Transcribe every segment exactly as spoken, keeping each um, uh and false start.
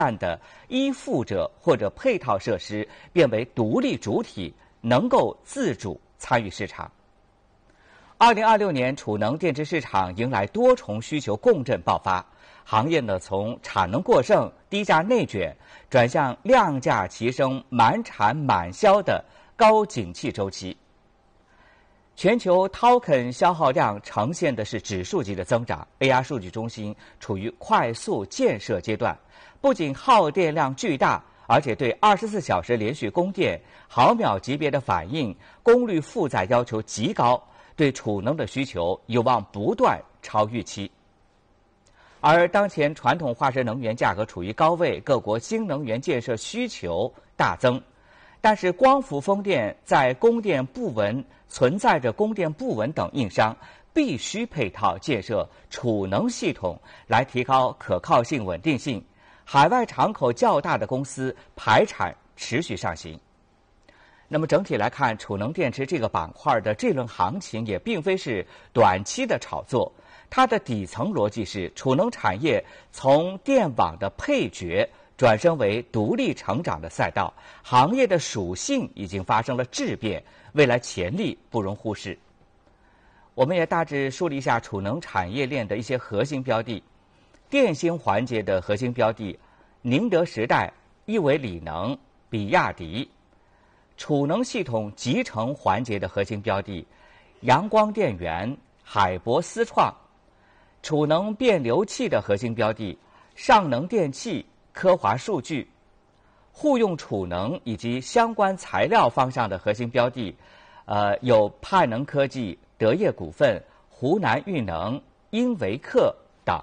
案的依附者或者配套设施变为独立主体，能够自主参与市场。二零二六年，储能电池市场迎来多重需求共振爆发，行业呢从产能过剩、低价内卷，转向量价齐升、满产满销的高景气周期。全球 token 消耗量呈现的是指数级的增长 ，A R 数据中心处于快速建设阶段，不仅耗电量巨大，而且对二十四小时连续供电、毫秒级别的反应、功率负载要求极高，对储能的需求有望不断超预期。而当前传统化石能源价格处于高位，各国新能源建设需求大增。但是光伏风电在供电不稳、存在着供电不稳等硬伤，必须配套建设储能系统来提高可靠性、稳定性。海外敞口较大的公司排产持续上行。那么整体来看，储能电池这个板块的这轮行情也并非是短期的炒作，它的底层逻辑是储能产业从电网的配角转身为独立成长的赛道，行业的属性已经发生了质变，未来潜力不容忽视。我们也大致梳理一下储能产业链的一些核心标的。电芯环节的核心标的，宁德时代、亿纬锂能、比亚迪；储能系统集成环节的核心标的，阳光电源、海博思创；储能变流器的核心标的，上能电气、科华数据；户用储能以及相关材料方向的核心标的，呃，有派能科技、德业股份、湖南裕能、英维克等。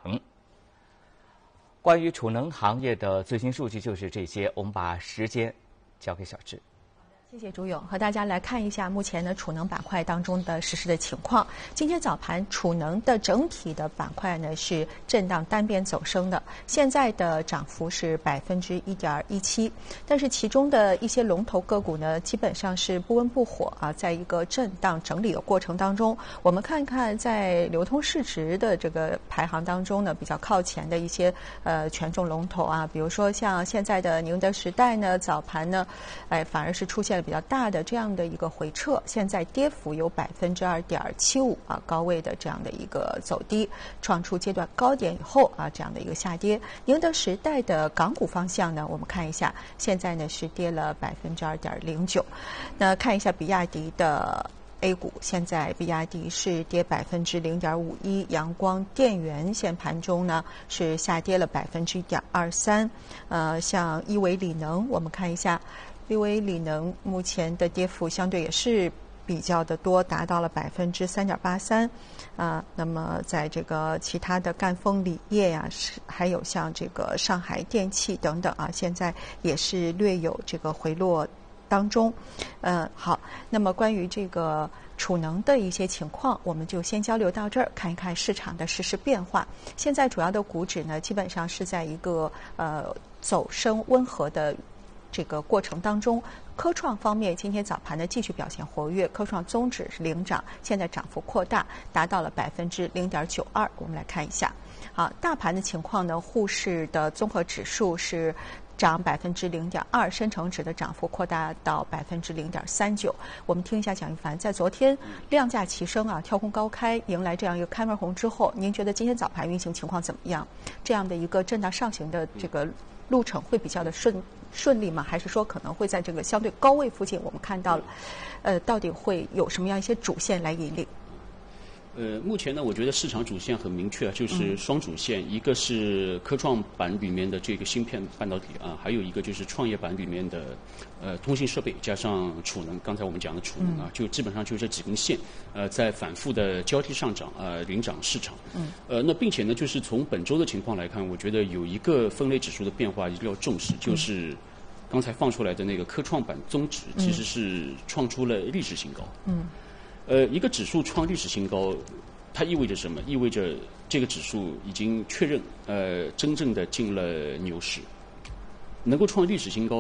关于储能行业的最新数据就是这些，我们把时间交给小智。 谢谢朱勇，和大家来看一下目前呢储能板块当中的实时的情况。今天早盘储能的整体的板块呢是震荡单边走升的，现在的涨幅是百分之一点一七，但是其中的一些龙头个股呢基本上是不温不火啊，在一个震荡整理的过程当中，我们看看在流通市值的这个排行当中呢比较靠前的一些呃权重龙头啊，比如说像现在的宁德时代呢，早盘呢，哎反而是出现比较大的这样的一个回撤，现在跌幅有百分之二点七五啊，高位的这样的一个走低，创出阶段高点以后啊，这样的一个下跌。宁德时代的港股方向呢，我们看一下，现在呢是跌了百分之二点零九。那看一下比亚迪的 A 股，现在比亚迪是跌百分之零点五一，阳光电源现盘中呢是下跌了百分之一点二三。呃，像亿纬锂能，我们看一下。亿纬锂能目前的跌幅相对也是比较的多，达到了百分之三点八三，啊，那么在这个其他的赣锋锂业呀，是还有像这个上海电气等等啊，现在也是略有这个回落当中。嗯，好，那么关于这个储能的一些情况，我们就先交流到这儿，看一看市场的实时变化。现在主要的股指呢，基本上是在一个呃走升温和的这个过程当中。科创方面，今天早盘呢继续表现活跃，科创综指是领涨，现在涨幅扩大，达到了百分之零点九二。我们来看一下，好，大盘的情况呢，沪市的综合指数是涨百分之零点二，深成指的涨幅扩大到百分之零点三九。我们听一下蒋一凡，在昨天量价齐升啊，跳空高开，迎来这样一个开门红之后，您觉得今天早盘运行情况怎么样？这样的一个震荡上行的这个路程会比较的顺顺利吗？还是说可能会在这个相对高位附近，我们看到了，呃，到底会有什么样一些主线来引领？ 呃，目前呢，我觉得市场主线很明确，就是双主线，嗯、一个是科创板里面的这个芯片半导体啊，还有一个就是创业板里面的呃通信设备加上储能。刚才我们讲的储能啊，嗯、就基本上就这几根线，呃，在反复的交替上涨，呃，领涨市场。嗯。呃，那并且呢，就是从本周的情况来看，我觉得有一个分类指数的变化一定要重视，就是刚才放出来的那个科创板综指，其实是创出了历史新高。嗯。呃，一个指数创历史新高，它意味着什么？意味着这个指数已经确认，呃，真正的进了牛市。能够创历史新高，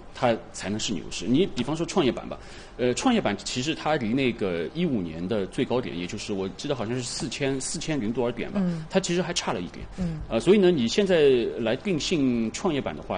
它才能是牛市。你比方说创业板吧，呃，创业板其实它离那个一五年的最高点，也就是我记得好像是四千四千零多少点吧， 嗯， 它其实还差了一点。 嗯， 呃，所以呢，你现在来定性创业板的话，